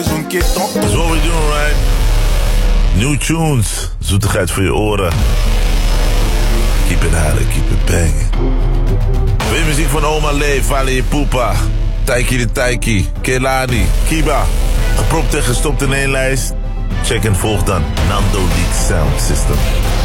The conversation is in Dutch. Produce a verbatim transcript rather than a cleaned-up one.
That's what we doing, right? New tunes. Zoetigheid voor je oren. Keep it hard, keep it banging. Weer muziek van Oma Lee, Fali Pupa, Taiki de Taiki, Kelani, Kiba. Gepropt en gestopt in één lijst. Check en volg dan Nando Leak Sound System.